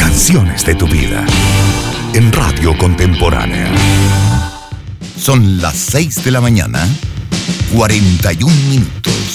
Canciones de tu vida. En Radio Contemporánea. Son las 6 de la mañana, 41 minutos.